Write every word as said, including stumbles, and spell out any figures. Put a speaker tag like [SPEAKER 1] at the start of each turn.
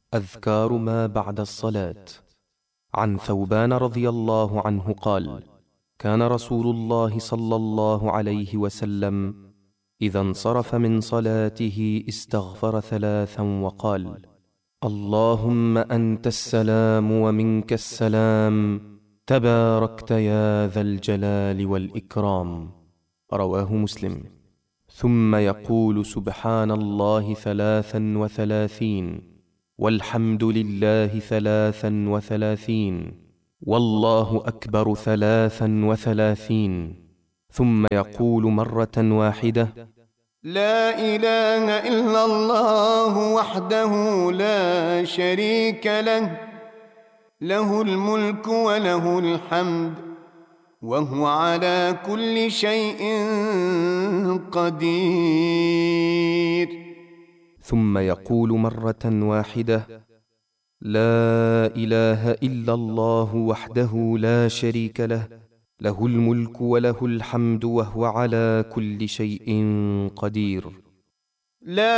[SPEAKER 1] أذكار ما بعد الصلاة. عن ثوبان رضي الله عنه قال: كان رسول الله صلى الله عليه وسلم إذا انصرف من صلاته استغفر ثلاثا وقال: اللهم أنت السلام ومنك السلام، تباركت يا ذا الجلال والإكرام. رواه مسلم. ثم يقول: سبحان الله ثلاثا وثلاثين، والحمد لله ثلاثا وثلاثين، والله أكبر ثلاثا وثلاثين. ثم يقول مرة واحدة:
[SPEAKER 2] لا إله إلا الله وحده لا شريك له، له الملك وله الحمد وهو على كل شيء قدير.
[SPEAKER 1] ثم يقول مرة واحدة: لا إله إلا الله وحده لا شريك له، له الملك وله الحمد وهو على كل شيء قدير.
[SPEAKER 2] لا